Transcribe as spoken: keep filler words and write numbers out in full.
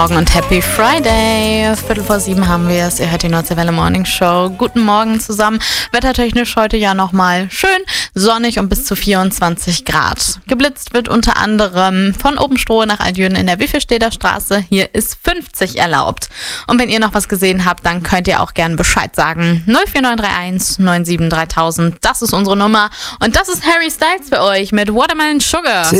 Morgen und Happy Friday. Viertel vor sieben haben wir es. Ihr hört die Nordseewelle Morning Show. Guten Morgen zusammen. Wettertechnisch heute ja nochmal schön sonnig und bis zu vierundzwanzig Grad. Geblitzt wird unter anderem von Obenstrohe nach Altjüden in der Wiefelstädter Straße. Hier ist fünfzig erlaubt. Und wenn ihr noch was gesehen habt, dann könnt ihr auch gerne Bescheid sagen. null vier neun drei eins neun sieben drei null null null. Das ist unsere Nummer. Und das ist Harry Styles für euch mit Watermelon Sugar.